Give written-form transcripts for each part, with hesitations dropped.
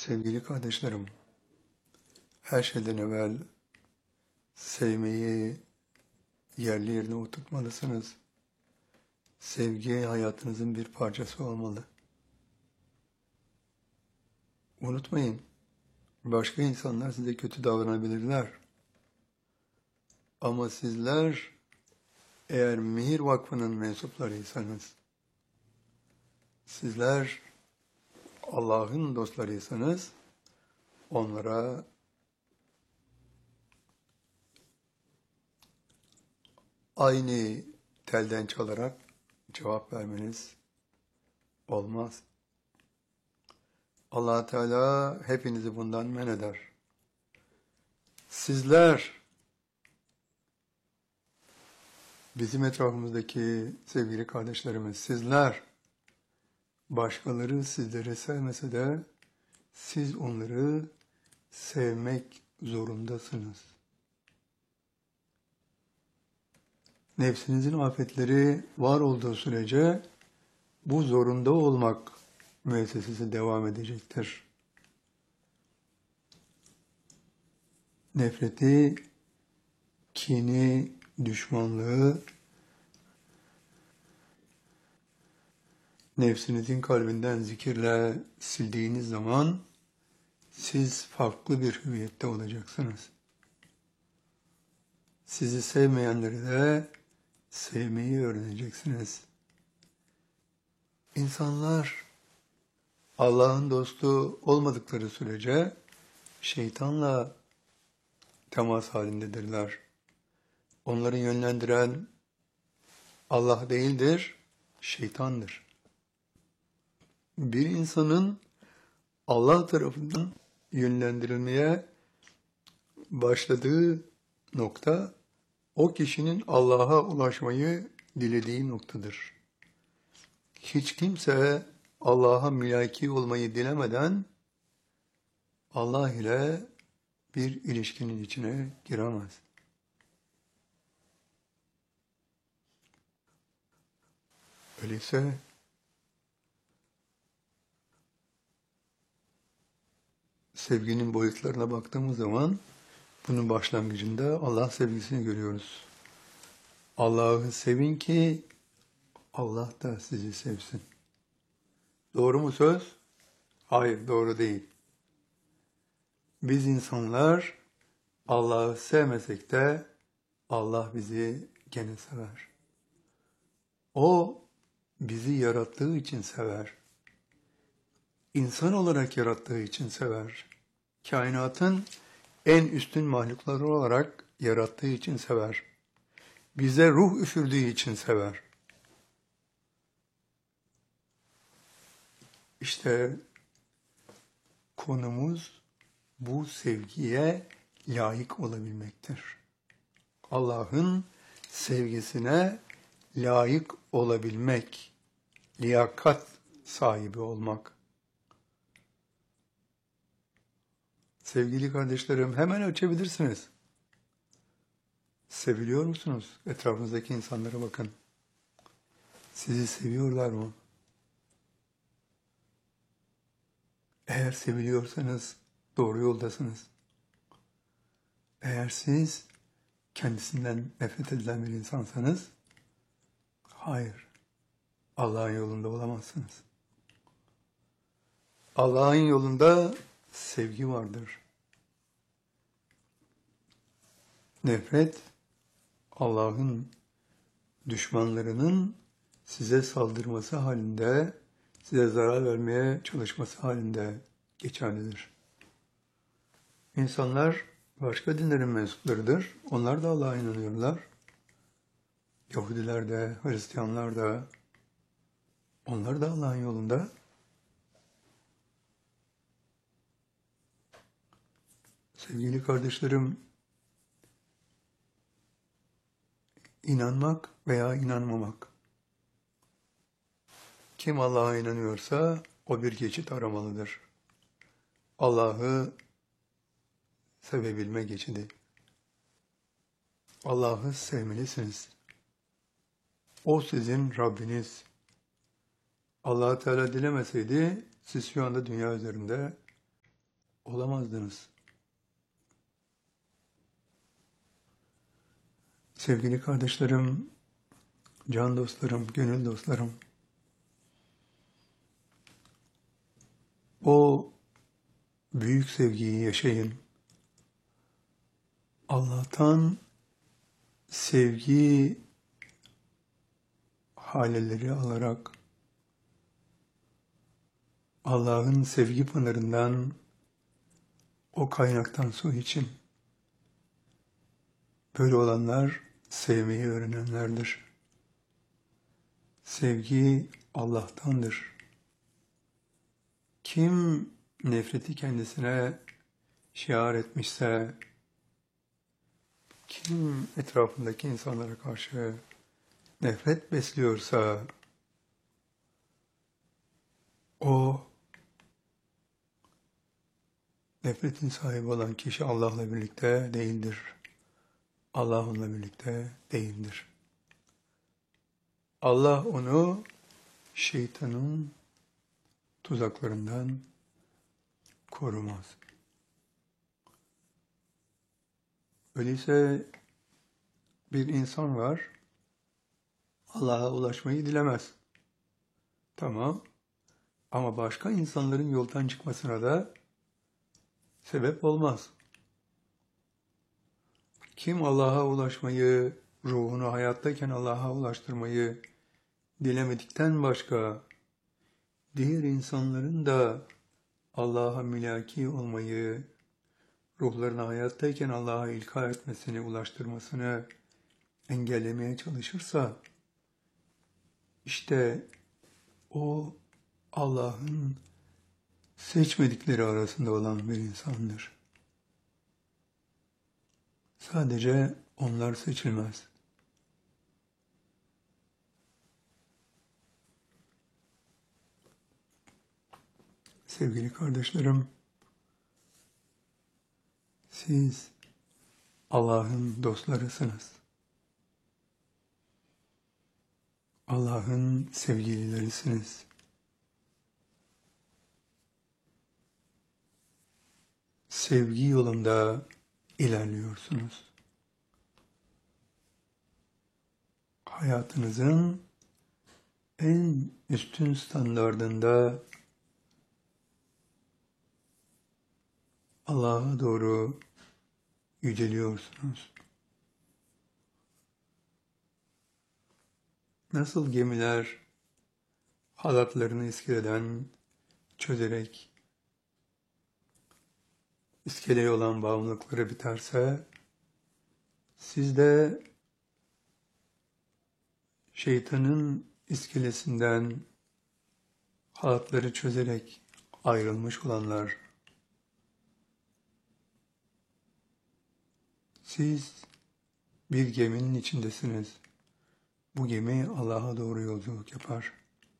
Sevgili kardeşlerim, her şeyden evvel sevmeyi yerli yerine oturtmalısınız. Sevgi hayatınızın bir parçası olmalı. Unutmayın, başka insanlar size kötü davranabilirler. Ama sizler eğer Mihir Vakfı'nın mensuplarıysanız, sizler Allah'ın dostlarıysanız, onlara aynı telden çalarak cevap vermeniz olmaz. Allah Teala hepinizi bundan men eder. Sizler, bizim etrafımızdaki sevgili kardeşlerimiz, sizler, başkaları sizleri sevmese de siz onları sevmek zorundasınız. Nefsinizin afetleri var olduğu sürece bu zorunda olmak müessesesi devam edecektir. Nefreti, kini, düşmanlığı nefsinizin kalbinden zikirle sildiğiniz zaman siz farklı bir hüviyette olacaksınız. Sizi sevmeyenleri de sevmeyi öğreneceksiniz. İnsanlar Allah'ın dostu olmadıkları sürece şeytanla temas halindedirler. Onları yönlendiren Allah değildir, şeytandır. Bir insanın Allah tarafından yönlendirilmeye başladığı nokta, o kişinin Allah'a ulaşmayı dilediği noktadır. Hiç kimse Allah'a mülaki olmayı dilemeden Allah ile bir ilişkinin içine giremez. Öyleyse sevginin boyutlarına baktığımız zaman bunun başlangıcında Allah sevgisini görüyoruz. Allah'ı sevin ki Allah da sizi sevsin. Doğru mu söz? Hayır, doğru değil. Biz insanlar Allah'ı sevmesek de Allah bizi gene sever. O bizi yarattığı için sever. İnsan olarak yarattığı için sever. Kainatın en üstün mahlukları olarak yarattığı için sever. Bize ruh üfürdüğü için sever. İşte konumuz bu sevgiye layık olabilmektir. Allah'ın sevgisine layık olabilmek, liyakat sahibi olmak. Sevgili kardeşlerim, hemen ölçebilirsiniz. Seviliyor musunuz? Etrafınızdaki insanlara bakın. Sizi seviyorlar mı? Eğer seviliyorsanız doğru yoldasınız. Eğer siz kendisinden nefret edilen bir insansanız, hayır, Allah'ın yolunda olamazsınız. Allah'ın yolunda sevgi vardır. Nefret, Allah'ın düşmanlarının size saldırması halinde, size zarar vermeye çalışması halinde geçerlidir. İnsanlar başka dinlerin mensuplarıdır. Onlar da Allah'a inanıyorlar. Yahudiler de, Hristiyanlar da, onlar da Allah'ın yolunda. Sevgili kardeşlerim, inanmak veya inanmamak. Kim Allah'a inanıyorsa o bir geçit aramalıdır. Allah'ı sevebilme geçidi. Allah'ı sevmelisiniz. O sizin Rabbiniz. Allah Teala dilemeseydi siz şu anda dünya üzerinde olamazdınız. Sevgili kardeşlerim, can dostlarım, gönül dostlarım, o büyük sevgiyi yaşayın. Allah'tan sevgi haleleri alarak, Allah'ın sevgi pınarından, o kaynaktan su için. Böyle olanlar sevmeyi öğrenenlerdir. Sevgi Allah'tandır. Kim nefreti kendisine şiar etmişse, kim etrafındaki insanlara karşı nefret besliyorsa, o nefretin sahibi olan kişi Allah'la birlikte değildir. Allah onunla birlikte değildir. Allah onu şeytanın tuzaklarından korumaz. Öyleyse bir insan var, Allah'a ulaşmayı dilemez. Tamam, ama başka insanların yoldan çıkmasına da sebep olmaz. Kim Allah'a ulaşmayı, ruhunu hayattayken Allah'a ulaştırmayı dilemedikten başka, diğer insanların da Allah'a mülaki olmayı, ruhlarını hayattayken Allah'a ilka etmesini, ulaştırmasını engellemeye çalışırsa, işte o Allah'ın seçmedikleri arasında olan bir insandır. Sadece onlar seçilmez. Sevgili kardeşlerim, siz Allah'ın dostlarısınız. Allah'ın sevgililerisiniz. Sevgi yolunda ilerliyorsunuz. Hayatınızın en üstün standardında Allah'a doğru yüceliyorsunuz. Nasıl gemiler halatlarını iskeleden çözerek iskeleye olan bağımlılıkları biterse, siz de şeytanın iskelesinden halatları çözerek ayrılmış olanlar, siz bir geminin içindesiniz. Bu gemi Allah'a doğru yolculuk yapar.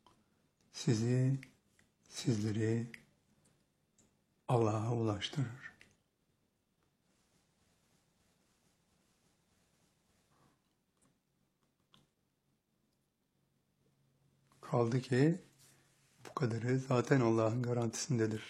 Sizleri Allah'a ulaştırır. Kaldı ki bu kadarı zaten Allah'ın garantisindedir.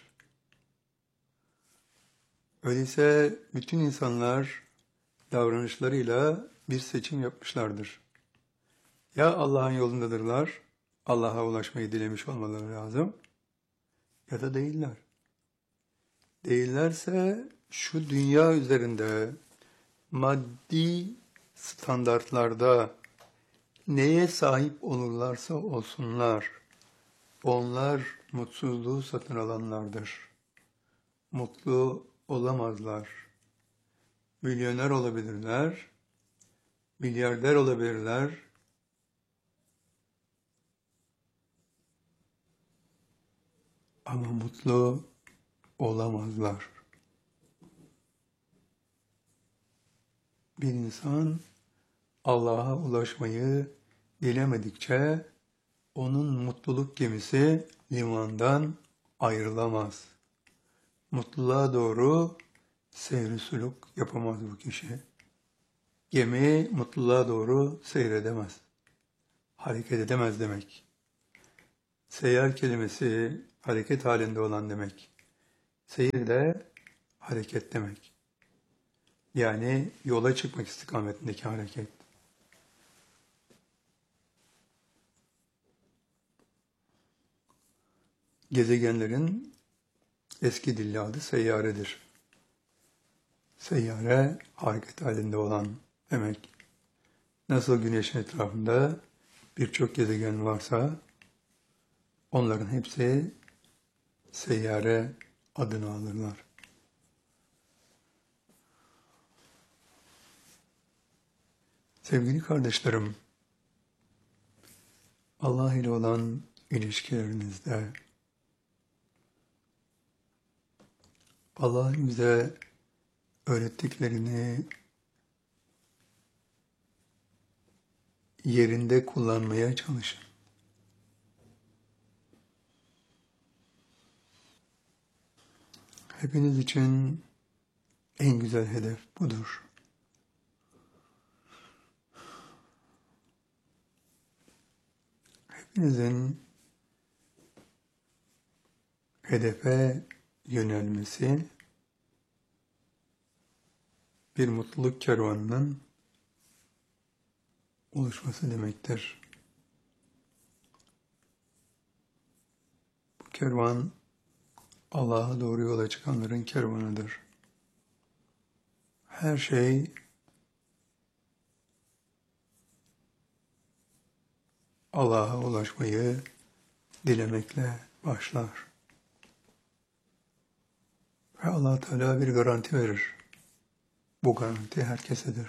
Öyleyse bütün insanlar davranışlarıyla bir seçim yapmışlardır. Ya Allah'ın yolundadırlar, Allah'a ulaşmayı dilemiş olmaları lazım, ya da değiller. Değillerse şu dünya üzerinde maddi standartlarda neye sahip olurlarsa olsunlar, onlar mutsuzluğu satın alanlardır. Mutlu olamazlar. Milyoner olabilirler, milyarder olabilirler, ama mutlu olamazlar. Bir insan Allah'a ulaşmayı dilemedikçe onun mutluluk gemisi limandan ayrılamaz. Mutluluğa doğru seyri sülük yapamaz bu kişi. Gemi mutluluğa doğru seyredemez. Hareket edemez demek. Seyyar kelimesi hareket halinde olan demek. Seyir de hareket demek. Yani yola çıkmak istikametindeki hareket. Gezegenlerin eski dilli adı seyyaredir. Seyyare hareket halinde olan demek. Nasıl Güneş'in etrafında birçok gezegen varsa onların hepsi seyyare adını alırlar. Sevgili kardeşlerim, Allah ile olan ilişkilerinizde Allah'ın bize öğrettiklerini yerinde kullanmaya çalışın. Hepiniz için en güzel hedef budur. Hepinizin hedefe yönelmesi bir mutluluk kervanının oluşması demektir. Bu kervan Allah'a doğru yola çıkanların kervanıdır. Her şey Allah'a ulaşmayı dilemekle başlar. Ve Allah Teala bir garanti verir. Bu garanti herkesedir.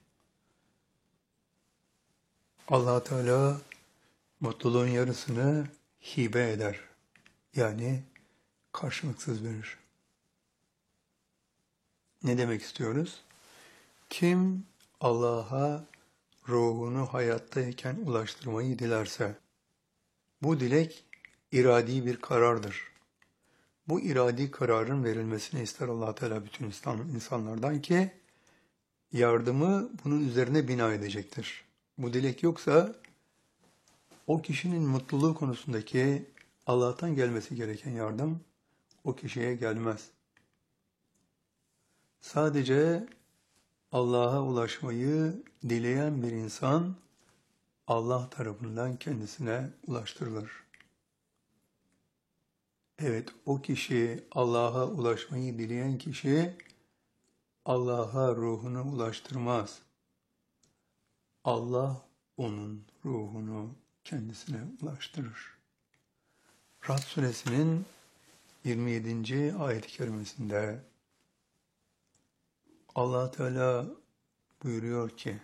Allah Teala mutluluğun yarısını hibe eder. Yani karşılıksız verir. Ne demek istiyoruz? Kim Allah'a ruhunu hayattayken ulaştırmayı dilerse, bu dilek iradi bir karardır. Bu iradi kararın verilmesini ister Allah Teala bütün insanlardan ki yardımı bunun üzerine bina edecektir. Bu dilek yoksa o kişinin mutluluğu konusundaki Allah'tan gelmesi gereken yardım o kişiye gelmez. Sadece Allah'a ulaşmayı dileyen bir insan Allah tarafından kendisine ulaştırılır. Evet, o kişi Allah'a ulaşmayı dileyen kişi Allah'a ruhunu ulaştırmaz. Allah onun ruhunu kendisine ulaştırır. Rad suresinin 27. ayet-i kerimesinde Allah Teala buyuruyor ki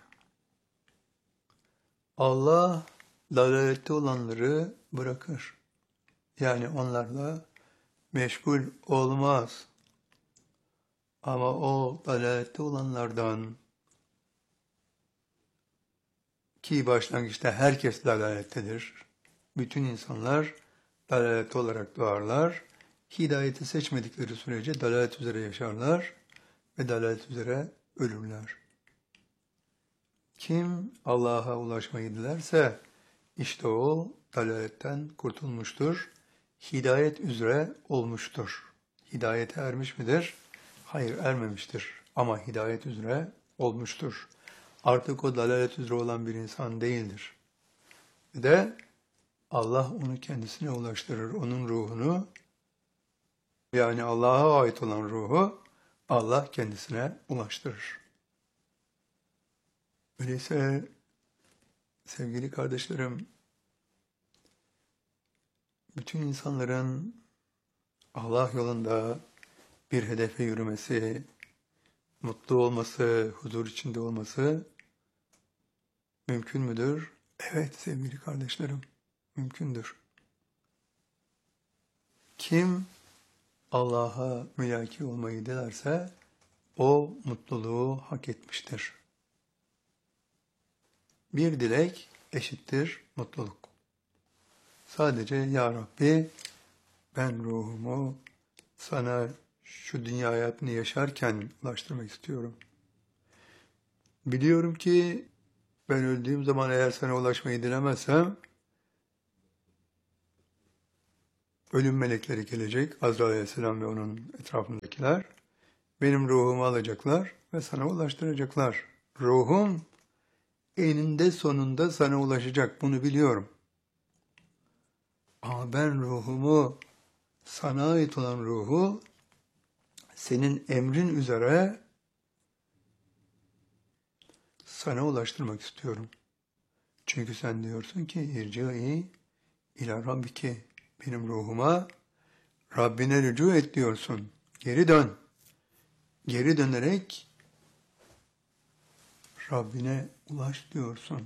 Allah dalalette olanları bırakır. Yani onlarla meşgul olmaz. Ama o dalalette olanlardan ki başlangıçta herkes dalalettedir. Bütün insanlar dalalet olarak doğarlar. Hidayeti seçmedikleri sürece dalalet üzere yaşarlar ve dalalet üzere ölürler. Kim Allah'a ulaşmayı dilerse işte o dalaletten kurtulmuştur. Hidayet üzere olmuştur. Hidayete ermiş midir? Hayır, ermemiştir. Ama hidayet üzere olmuştur. Artık o dalalet üzere olan bir insan değildir. Ve de Allah onu kendisine ulaştırır. Onun ruhunu, yani Allah'a ait olan ruhu Allah kendisine ulaştırır. Öyleyse sevgili kardeşlerim, bütün insanların Allah yolunda bir hedefe yürümesi, mutlu olması, huzur içinde olması mümkün müdür? Evet sevgili kardeşlerim, mümkündür. Kim Allah'a mülaki olmayı dilerse o mutluluğu hak etmiştir. Bir dilek eşittir mutluluk. Sadece Ya Rabbi ben ruhumu sana şu dünya hayatını yaşarken ulaştırmak istiyorum. Biliyorum ki ben öldüğüm zaman eğer sana ulaşmayı dilemezsem Ölüm melekleri gelecek, Azrail Aleyhisselam ve onun etrafındakiler. Benim ruhumu alacaklar ve sana ulaştıracaklar. Ruhum eninde sonunda sana ulaşacak, bunu biliyorum. Ama ben ruhumu, sana ait olan ruhu, senin emrin üzere sana ulaştırmak istiyorum. Çünkü sen diyorsun ki, irci'i ila rabbiki, benim ruhuma Rabbine rücu et diyorsun. Geri dön. Geri dönerek Rabbine ulaş diyorsun.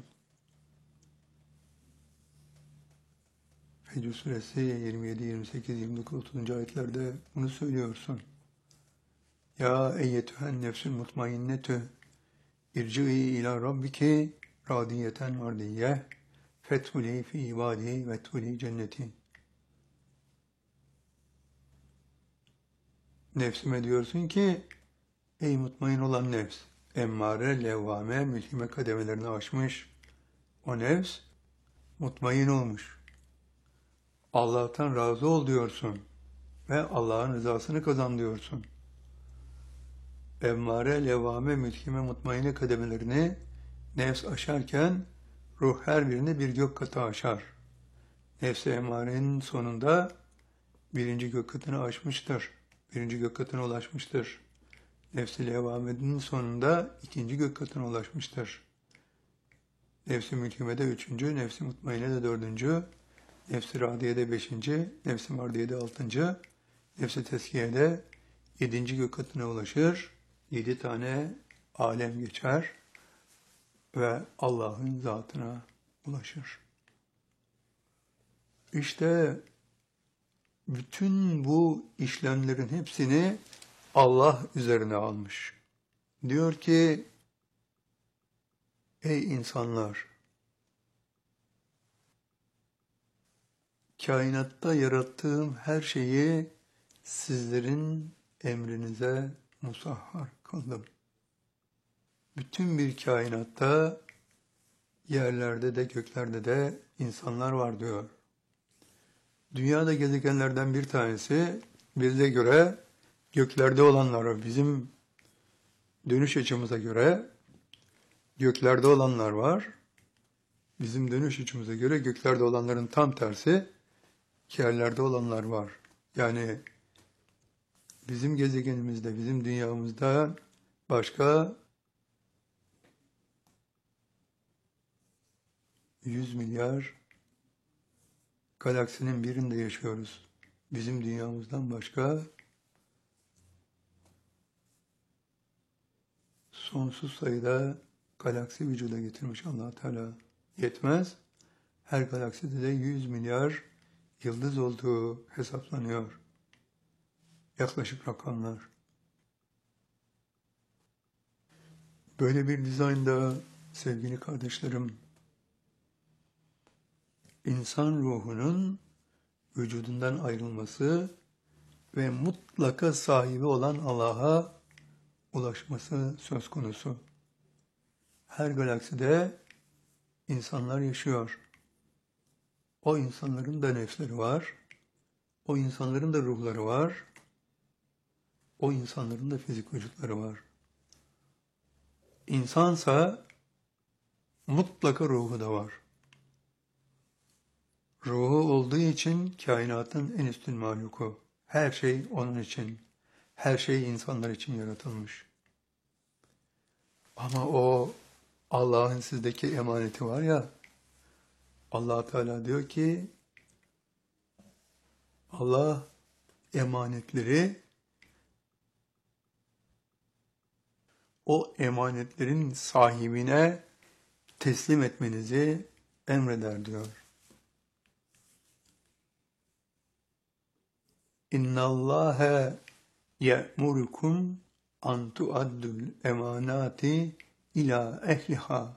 Fecr suresi 27, 28, 29, 30. ayetlerde bunu söylüyorsun. Ya eyyetühen nefsül mutmainnetü irci'i ila rabbiki radiyeten mardiyye fethuli fi ibadi ve tuli cenneti. Nefsime diyorsun ki, ey mutmain olan nefs, emmare, levvame, mülhime kademelerini aşmış o nefs mutmain olmuş. Allah'tan razı ol diyorsun ve Allah'ın rızasını kazan diyorsun. Emmare, levvame, mülhime, mutmaine kademelerini nefs aşarken ruh her birini bir gök katı aşar. Nefs-i emmarenin sonunda birinci gök katını aşmıştır. Birinci gök katına ulaşmıştır. Nefs-i levvamenin sonunda ikinci gök katına ulaşmıştır. Nefs-i mülhimede üçüncü, nefs-i mutmainede dördüncü, nefs-i radiyede beşinci, nefs-i mardiyede altıncı, nefs-i teskiyede yedinci gök katına ulaşır. 7 tane alem geçer ve Allah'ın zatına ulaşır. İşte bütün bu işlemlerin hepsini Allah üzerine almış. Diyor ki, ey insanlar, kainatta yarattığım her şeyi sizlerin emrinize musahhar kıldım. Bütün bir kainatta, yerlerde de göklerde de insanlar var diyor. Dünyada gezegenlerden bir tanesi, bize göre göklerde olanlar var. Bizim dönüş açımıza göre göklerde olanlar var. Bizim dönüş açımıza göre göklerde olanların tam tersi, yerlerde olanlar var. Yani bizim gezegenimizde, bizim dünyamızda başka 100 milyar galaksinin birinde yaşıyoruz. Bizim dünyamızdan başka sonsuz sayıda galaksi vücuda getirmiş Allah Teala. Yetmez. Her galakside de 100 milyar yıldız olduğu hesaplanıyor. Yaklaşık rakamlar. Böyle bir dizaynda sevgili kardeşlerim, insan ruhunun vücudundan ayrılması ve mutlaka sahibi olan Allah'a ulaşması söz konusu. Her galakside insanlar yaşıyor. O insanların da nefsleri var. O insanların da ruhları var. O insanların da fizik vücutları var. İnsansa mutlaka ruhu da var. Ruhu olduğu için kainatın en üstün mahluku. Her şey onun için. Her şey insanlar için yaratılmış. Ama o Allah'ın sizdeki emaneti var ya, Allah Teala diyor ki, Allah emanetleri, o emanetlerin sahibine teslim etmenizi emreder diyor. İnna Allaha ye'murukum an tu'addul emanati ila ehliha.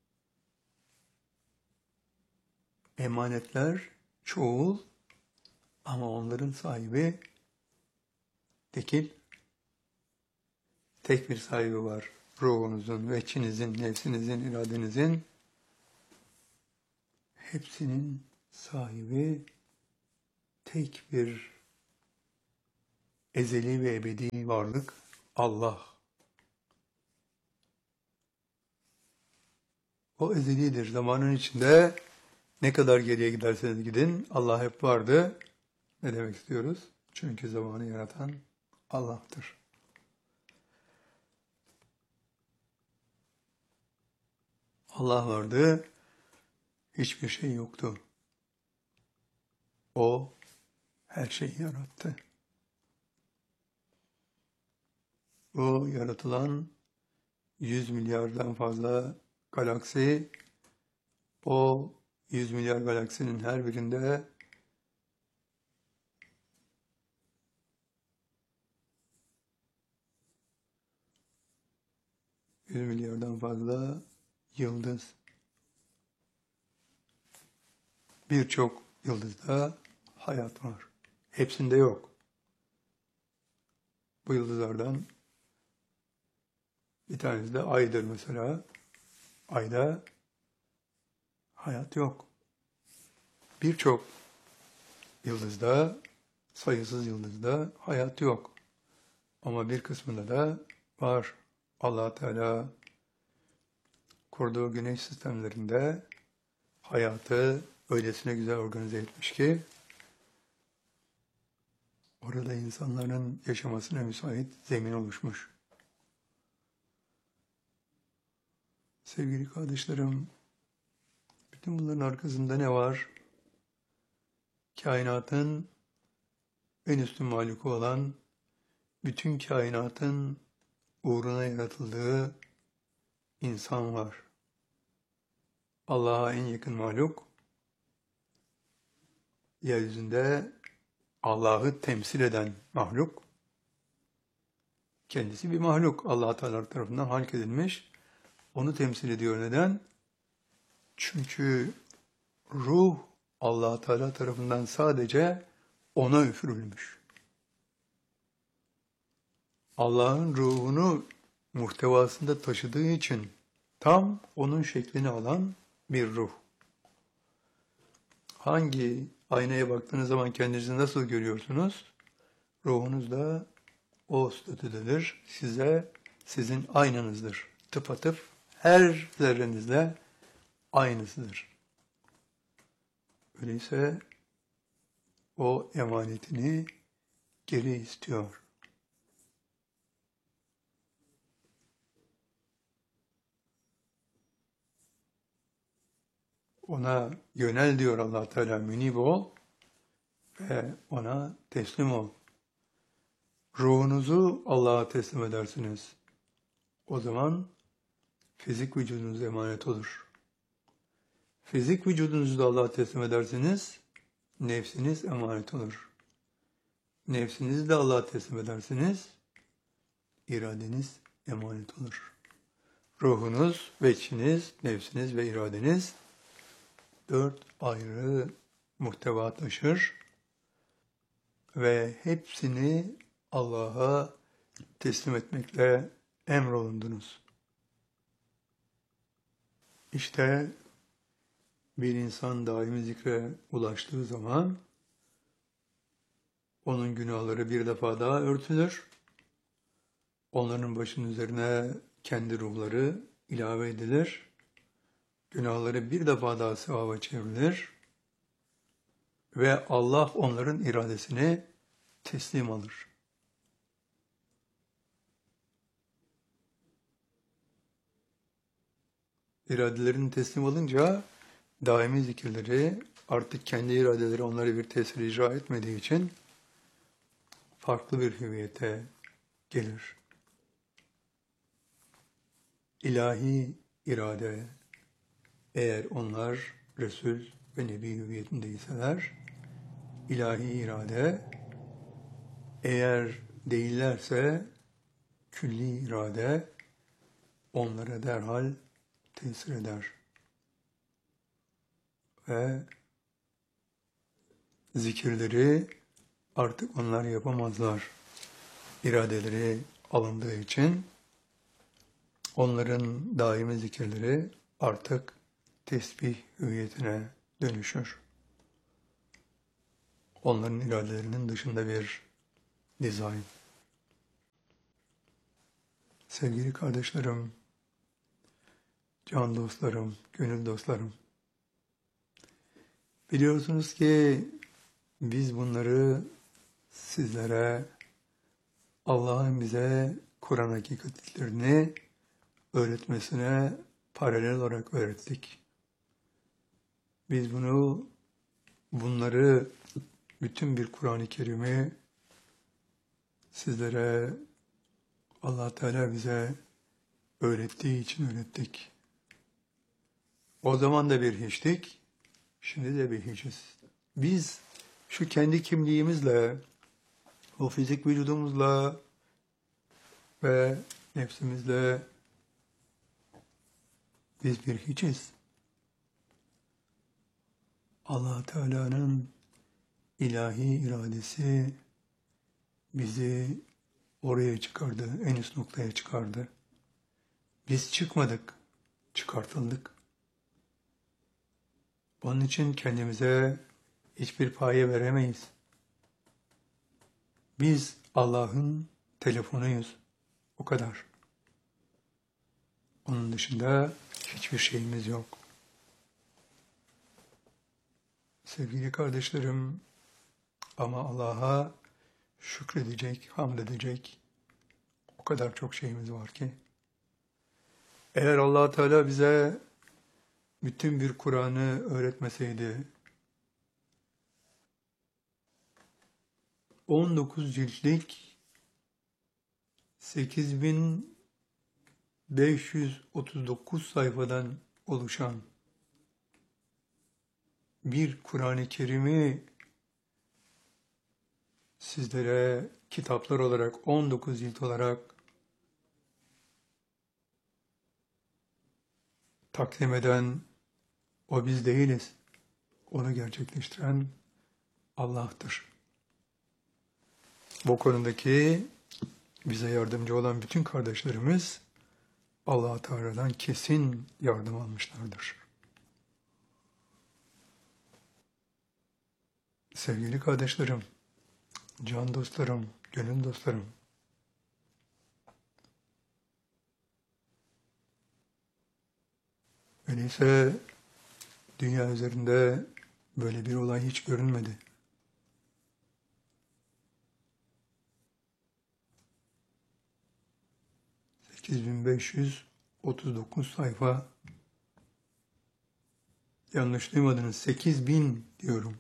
Emanetler çoğul ama onların sahibi tekil, tek bir sahibi var. Ruhunuzun, veçinizin, nefsinizin, iradenizin hepsinin sahibi tek bir ezeli ve ebedi varlık Allah. O ezelidir. Zamanın içinde ne kadar geriye giderseniz gidin Allah hep vardı. Ne demek istiyoruz? Çünkü zamanı yaratan Allah'tır. Allah vardı, hiçbir şey yoktu. O her şeyi yarattı. Bu yaratılan 100 milyardan fazla galaksi, o 100 milyar galaksinin her birinde yüz milyardan fazla yıldız. Birçok yıldızda hayat var. Hepsinde yok. Bu yıldızlardan bir tanesi de Ay'dır mesela. Ay'da hayat yok. Birçok yıldızda, sayısız yıldızda hayat yok. Ama bir kısmında da var. Allah Teala kurduğu güneş sistemlerinde hayatı öylesine güzel organize etmiş ki orada insanların yaşamasına müsait zemin oluşmuş. Sevgili kardeşlerim, bütün bunların arkasında ne var? Kainatın en üstün mahluku olan, bütün kainatın uğruna yaratıldığı insan var. Allah'a en yakın mahluk, yeryüzünde Allah'ı temsil eden mahluk, kendisi bir mahluk. Allah Teala tarafından halk edilmiş, onu temsil ediyor. Neden? Çünkü ruh Allah Teala tarafından sadece ona üfürülmüş. Allah'ın ruhunu muhtevasında taşıdığı için tam onun şeklini alan bir ruh. Hangi aynaya baktığınız zaman kendinizi nasıl görüyorsunuz? Ruhunuz da o statüdedir. Sizin aynanızdır. Tıpatıp her zerrenizle aynısıdır. Öyleyse o emanetini geri istiyor. Ona yönel diyor Allah Teala, münib ol ve ona teslim ol. Ruhunuzu Allah'a teslim edersiniz. O zaman fizik vücudunuz emanet olur. Fizik vücudunuzu da Allah'a teslim edersiniz, nefsiniz emanet olur. Nefsinizi de Allah'a teslim edersiniz, iradeniz emanet olur. Ruhunuz, veçhiniz, nefsiniz ve iradeniz 4 ayrı muhteva taşır ve hepsini Allah'a teslim etmekle emrolundunuz. İşte bir insan daimi zikre ulaştığı zaman onun günahları bir defa daha örtülür. Onların başının üzerine kendi ruhları ilave edilir. Günahları bir defa daha sevaba çevrilir. Ve Allah onların iradesini teslim alır. İradelerini teslim alınca daimi zikirleri artık kendi iradeleri onları bir tesir icra etmediği için farklı bir hüviyete gelir. İlahi irade, eğer onlar Resul ve Nebi hüviyetindeyseler, ilahi irade, eğer değillerse külli irade onlara derhal tesir eder. Ve zikirleri artık onlar yapamazlar. İradeleri alındığı için onların daimi zikirleri artık tesbih hüviyetine dönüşür. onların iradelerinin dışında bir dizayn. Sevgili kardeşlerim, can dostlarım, gönül dostlarım, biliyorsunuz ki biz bunları sizlere Allah'ın bize Kur'an hakikatlerini öğretmesine paralel olarak öğrettik. Biz bunları bütün bir Kur'an-ı Kerim'i sizlere Allah Teala bize öğrettiği için öğrettik. O zaman da bir hiçtik, şimdi de bir hiçiz. Biz şu kendi kimliğimizle, o fizik vücudumuzla ve nefsimizle biz bir hiçiz. Allah Teala'nın ilahi iradesi bizi oraya çıkardı, en üst noktaya çıkardı. Biz çıkmadık, çıkartıldık. Onun için kendimize hiçbir paye veremeyiz. Biz Allah'ın telefonuyuz, o kadar. Onun dışında hiçbir şeyimiz yok. Sevgili kardeşlerim, ama Allah'a şükredecek, hamd edecek o kadar çok şeyimiz var ki. Eğer Allah Teala bize bütün bir Kur'an'ı öğretmeseydi, 19 ciltlik 8539 sayfadan oluşan bir Kur'an-ı Kerim'i sizlere kitaplar olarak 19 cilt olarak takdim eden o biz değiliz. Onu gerçekleştiren Allah'tır. Bu konudaki bize yardımcı olan bütün kardeşlerimiz Allah Teala'dan kesin yardım almışlardır. Sevgili kardeşlerim, can dostlarım, gönül dostlarım, öyleyse dünya üzerinde böyle bir olay hiç görünmedi. ...8539 sayfa, yanlış duymadınız, 8000 diyorum.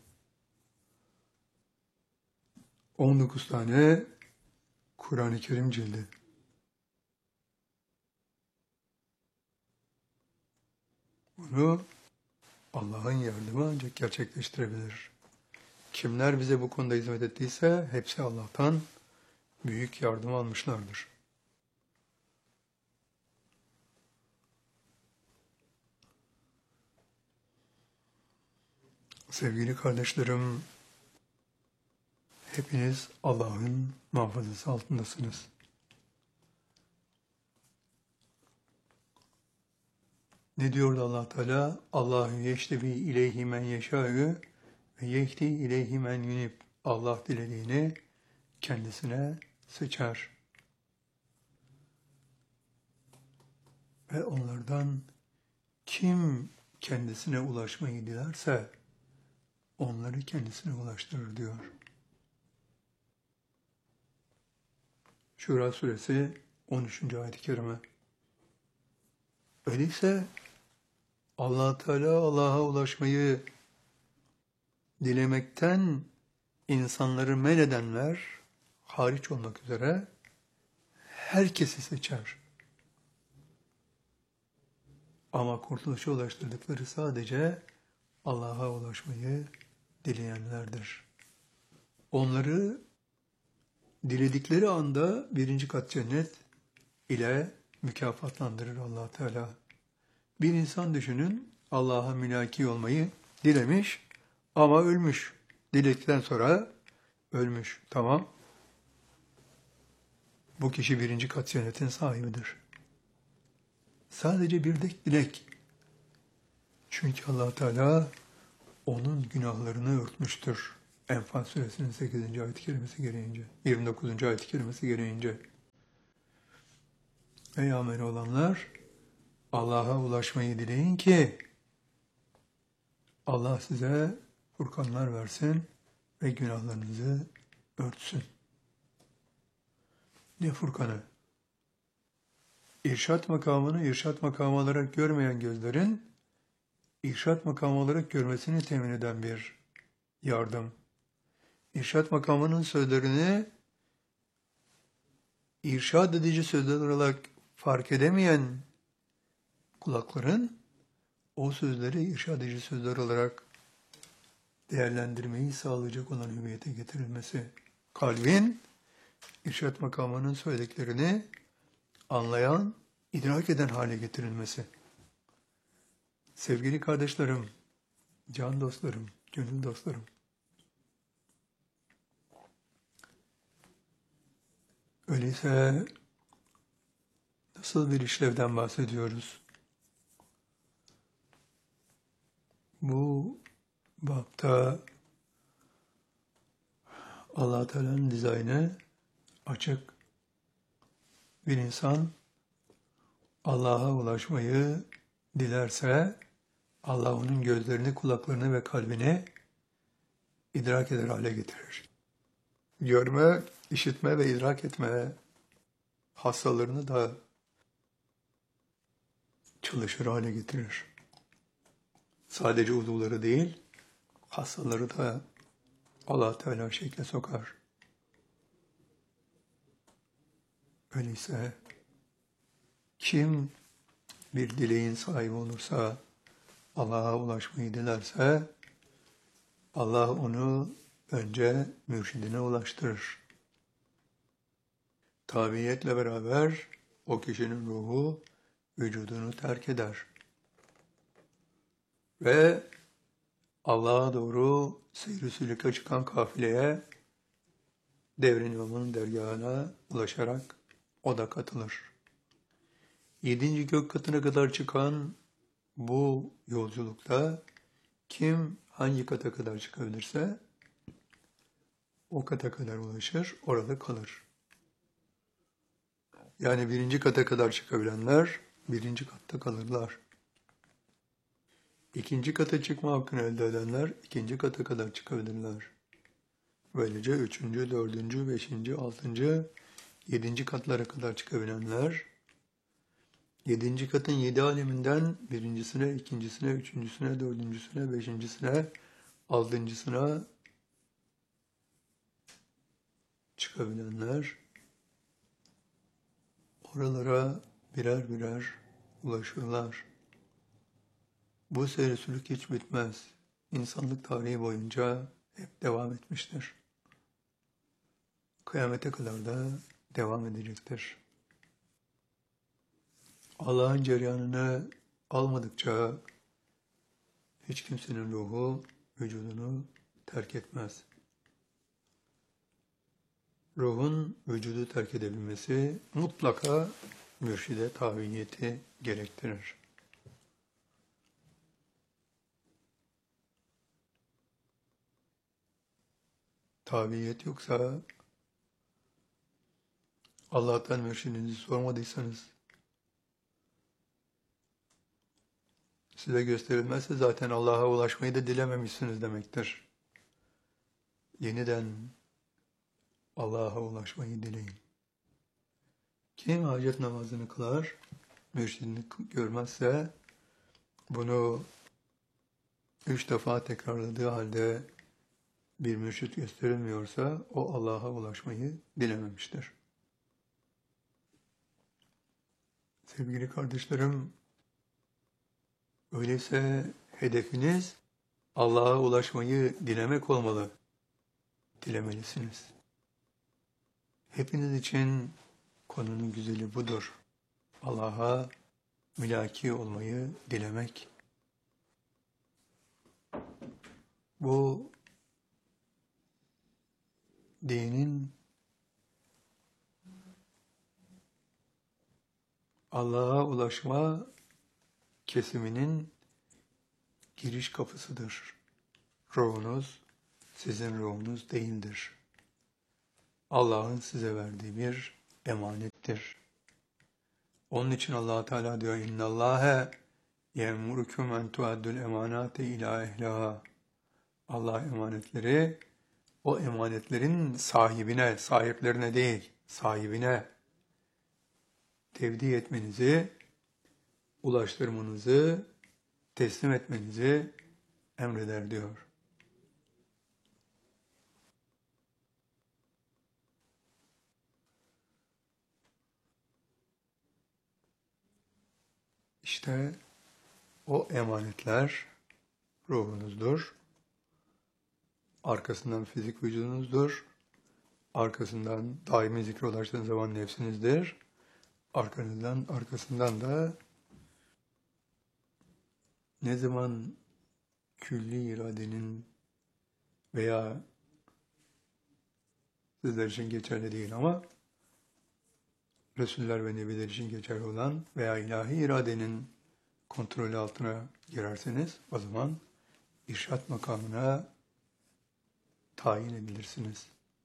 19 tane Kur'an-ı Kerim cildi. Bunu Allah'ın yardımı ancak gerçekleştirebilir. Kimler bize bu konuda hizmet ettiyse hepsi Allah'tan büyük yardım almışlardır. Sevgili kardeşlerim, hepiniz Allah'ın muhafazası altındasınız. Ne diyordu Allah Teala? Allahu yeştebi ileyhi men yeşâ'ü ve yehdi ileyhi men yunib. Allah dilediğini kendisine seçer. Ve onlardan kim kendisine ulaşmayı dilerse onları kendisine ulaştırır diyor. Şura suresi 13. ayet-i kerime. Öyleyse Allah Teala Allah'a ulaşmayı dilemekten insanları men edenler hariç olmak üzere herkesi seçer. Ama kurtuluşa ulaştırdıkları sadece Allah'a ulaşmayı dileyenlerdir. Onları diledikleri anda 1. kat cennet ile mükafatlandırır Allah Teala. Bir insan düşünün, Allah'a mülaki olmayı dilemiş ama ölmüş. Diledikten sonra ölmüş. Tamam. Bu kişi 1. kat cennetin sahibidir. Sadece bir dilek. Çünkü Allah Teala onun günahlarını örtmüştür. Enfal suresinin 8. ayet-i kerimesi gereğince, 29. ayet-i kerimesi gereğince. Ey ameli olanlar, Allah'a ulaşmayı dileyin ki Allah size furkanlar versin ve günahlarınızı örtsün. Ne furkanı? İrşat makamını irşat makamı olarak görmeyen gözlerin, irşat makamı olarak görmesini temin eden bir yardım. İrşat makamının sözlerini irşad edici sözler olarak fark edemeyen kulakların, o sözleri irşad edici sözler olarak değerlendirmeyi sağlayacak olan hüviyete getirilmesi. Kalbin, irşad makamının söylediklerini anlayan, idrak eden hale getirilmesi. Sevgili kardeşlerim, can dostlarım, gönül dostlarım, öyleyse nasıl bir işlevden bahsediyoruz? Bu bapta Allah Teala'nın dizaynı açık. Bir insan Allah'a ulaşmayı dilerse Allah onun gözlerini, kulaklarını ve kalbini idrak eder hale getirir. Görme, işitme ve idrak etme hassalarını da çalışır hale getirir. Sadece uzuvları değil, hassaları da Allah Teala şekle sokar. Öyleyse kim bir dileğin sahibi olursa, Allah'a ulaşmayı dilerse, Allah onu önce mürşidine ulaştırır. Tabiiyetle beraber o kişinin ruhu vücudunu terk eder. Ve Allah'a doğru seyr-i sülüke çıkan kafileye Devrin İmam'ın dergahına ulaşarak o da katılır. 7. gök katına kadar çıkan bu yolculukta kim hangi kata kadar çıkabilirse o kata kadar ulaşır, orada kalır. Yani 1. kata kadar çıkabilenler 1. katta kalırlar. 2. kata çıkma hakkını elde edenler 2. kata kadar çıkabilirler. Böylece 3., 4., 5., 6., 7. katlara kadar çıkabilenler 7. katın 7 aleminden 1.'sine, 2.'sine, 3.'sine, 4.'sine, 5.'sine, 6.'sına çıkabilenler oralara birer birer ulaşırlar. Bu seyir-i-sülük hiç bitmez. İnsanlık tarihi boyunca hep devam etmiştir. Kıyamete kadar da devam edecektir. Allah'ın cereyanını almadıkça hiç kimsenin ruhu vücudunu terk etmez. Ruhun vücudu terk edebilmesi mutlaka mürşide tabiiyeti gerektirir. Tabiiyet yoksa Allah'tan mürşidinizi sormadıysanız, size gösterilmezse zaten Allah'a ulaşmayı da dilememişsiniz demektir. Yeniden Allah'a ulaşmayı dileyin. Kim hacet namazını kılar, mürşidini görmezse, bunu 3 defa tekrarladığı halde bir mürşid gösterilmiyorsa, o Allah'a ulaşmayı dilememiştir. Sevgili kardeşlerim, öyleyse hedefiniz Allah'a ulaşmayı dilemek olmalı. Dilemelisiniz. Hepiniz için konunun güzeli budur. Allah'a mülaki olmayı dilemek. Bu dinin Allah'a ulaşma kesiminin giriş kapısıdır. Ruhunuz sizin ruhunuz değildir. Allah'ın size verdiği bir emanettir. Onun için Allah Teala diyor: İnnallâhe ye'murukum en tuaddul emanâti ilâ ehliha. Allah emanetleri o emanetlerin sahibine, sahiplerine değil, sahibine tevdi etmenizi, ulaştırmanızı, teslim etmenizi emreder diyor. İşte o emanetler ruhunuzdur, arkasından fizik vücudunuzdur, arkasından daimi zikre ulaştığınız zaman nefsinizdir, arkasından da ne zaman külli iradenin veya sizler için geçerli değil ama Resuller ve Nebiler için geçerli olan veya ilahi iradenin kontrolü altına girerseniz o zaman irşat makamına tayin edilirsiniz.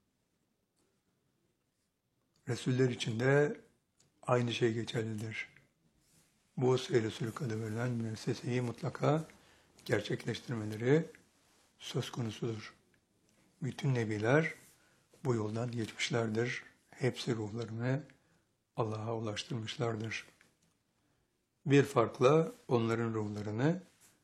Resuller için de aynı şey geçerlidir. Bu seyr-i sülük adı verilen müesseseyi mutlaka gerçekleştirmeleri söz konusudur. Bütün nebiler bu yoldan geçmişlerdir. Hepsi ruhlarını Allah'a ulaştırmışlardır. Bir farkla onların ruhlarını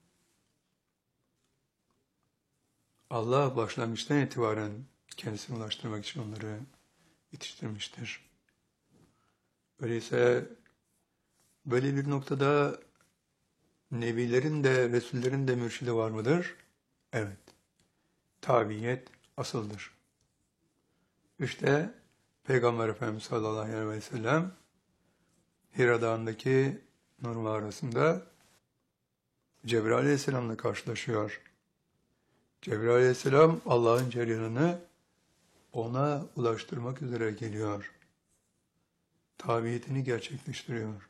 Allah başlangıçtan itibaren kendisine ulaştırmak için onları yetiştirmiştir. Öyleyse böyle bir noktada nebilerin de resullerin de mürşidi var mıdır? Evet. Tabiyet asıldır. İşte Peygamber Efendimiz sallallahu aleyhi ve sellem Hira Dağı'ndaki Nur mağarasında Cebrail aleyhisselamla karşılaşıyor. Cebrail aleyhisselam Allah'ın ceryanını ona ulaştırmak üzere geliyor. Tabiyetini gerçekleştiriyor.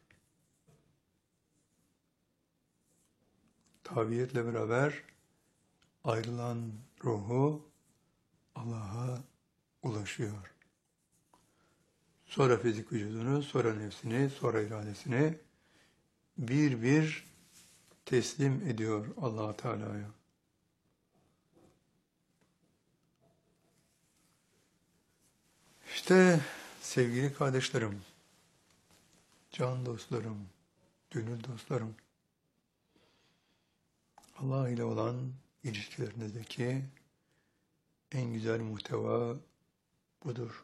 Tabiyetle beraber ayrılan ruhu Allah'a ulaşıyor. Sonra fizik vücudunu, sonra nefsini, sonra iradesini bir bir teslim ediyor Allah Teala'ya. İşte sevgili kardeşlerim, can dostlarım, gönül dostlarım, Allah ile olan ilişkilerinizdeki en güzel muhteva budur.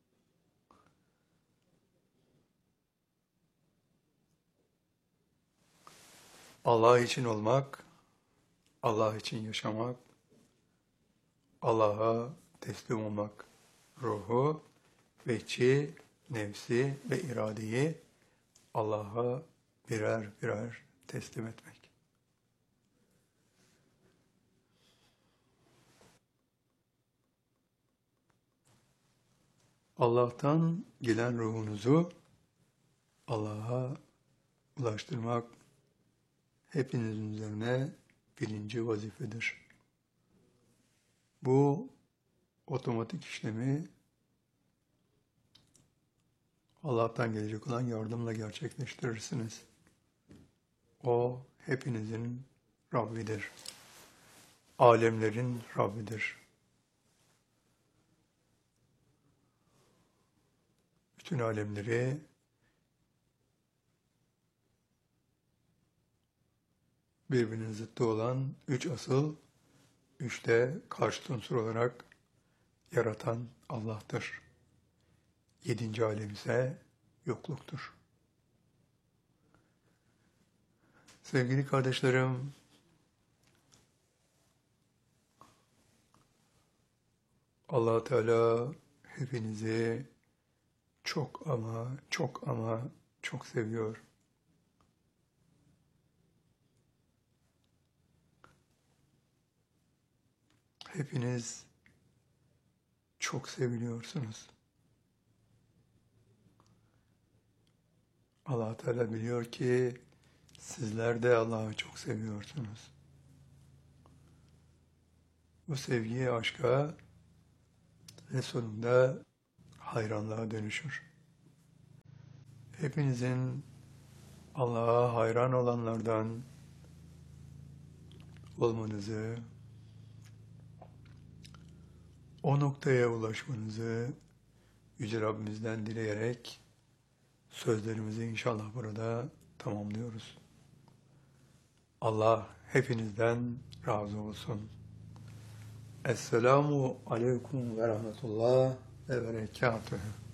Allah için olmak, Allah için yaşamak, Allah'a teslim olmak, ruhu, vehçi, nefsi ve iradeyi Allah'a birer birer teslim etmek. Allah'tan gelen ruhunuzu Allah'a ulaştırmak hepinizin üzerine birinci vazifedir. Bu otomatik işlemi Allah'tan gelecek olan yardımla gerçekleştirirsiniz. O hepinizin Rabbidir. Alemlerin Rabbidir. Bütün alemleri birbirinin zıttı olan üç asıl, üç de karşıt unsur olarak yaratan Allah'tır. Yedinci alem ise yokluktur. Sevgili kardeşlerim, Allah Teala hepinizi çok ama çok ama çok seviyor. Hepiniz çok seviliyorsunuz. Allah Teala biliyor ki sizler de Allah'ı çok seviyorsunuz. bu sevgiye, aşka ve sonunda hayranlığa dönüşür. Hepinizin Allah'a hayran olanlardan olmanızı, o noktaya ulaşmanızı Yüce Rabbimizden dileyerek sözlerimizi inşallah burada tamamlıyoruz. Allah hepinizden razı olsun. Esselamu aleyküm ve rahmetullah ve berekatuhu.